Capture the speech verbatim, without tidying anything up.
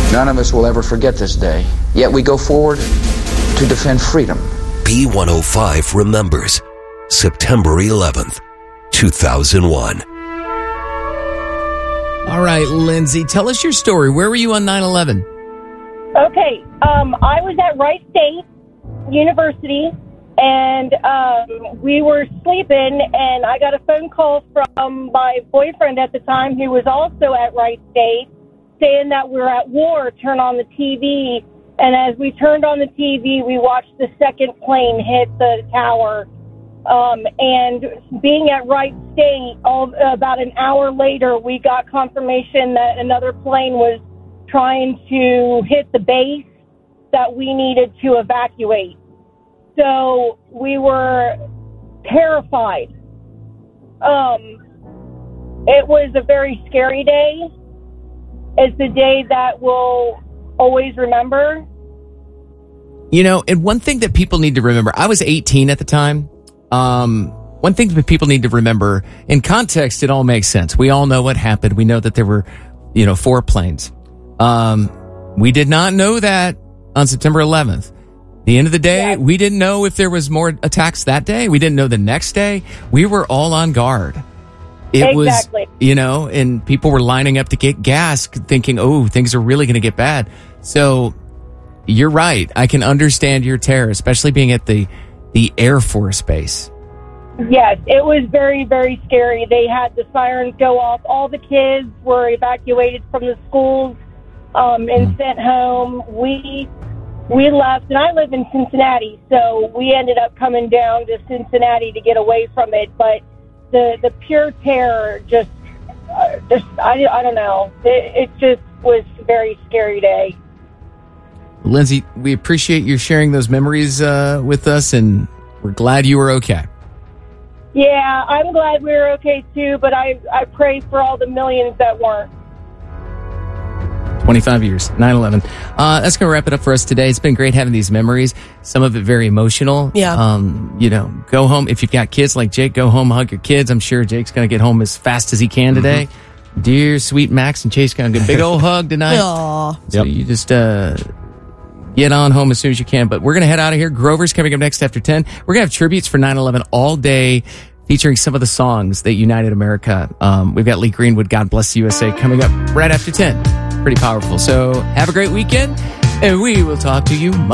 None of us will ever forget this day, yet we go forward to defend freedom. B one oh five remembers September eleventh, two thousand one. All right, Lindsay, tell us your story. Where were you on nine eleven? Okay, um, I was at Wright State University, and um, we were sleeping, and I got a phone call from my boyfriend at the time, who was also at Wright State, saying that we were at war. Turn on the T V. And as we turned on the T V, we watched the second plane hit the tower. Um, and being at Wright State, all, about an hour later, we got confirmation that another plane was trying to hit the base that we needed to evacuate. So we were terrified. Um, it was a very scary day. It's a day that we'll always remember. You know, and one thing that people need to remember, I was eighteen at the time. Um, one thing that people need to remember, in context, it all makes sense. We all know what happened. We know that there were, you know, four planes. Um, we did not know that on September eleventh. The end of the day, yeah. We didn't know if there was more attacks that day. We didn't know the next day. We were all on guard. It exactly. was, you know, and people were lining up to get gas thinking, oh, things are really going to get bad. So you're right. I can understand your terror, especially being at the, the Air Force Base. Yes, it was very, very scary. They had the sirens go off. All the kids were evacuated from the schools um, and mm. sent home. We we left, and I live in Cincinnati, so we ended up coming down to Cincinnati to get away from it. But the the pure terror, just, uh, just I, I don't know. It, it just was a very scary day. Lindsay, we appreciate you sharing those memories uh, with us, and we're glad you were okay. Yeah, I'm glad we were okay too, but I, I pray for all the millions that weren't. twenty-five years, nine eleven. Uh, that's going to wrap it up for us today. It's been great having these memories. Some of it very emotional. Yeah. Um, you know, go home. If you've got kids like Jake, go home, hug your kids. I'm sure Jake's going to get home as fast as he can today. Mm-hmm. Dear sweet Max and Chase, going to get a big old hug tonight. Aww. So yep. you just uh, get on home as soon as you can. But we're going to head out of here. Grover's coming up next after ten. We're going to have tributes for nine eleven all day, featuring some of the songs that united America. Um, we've got Lee Greenwood, God Bless the U S A, coming up right after ten. Pretty powerful. So have a great weekend, and we will talk to you Monday.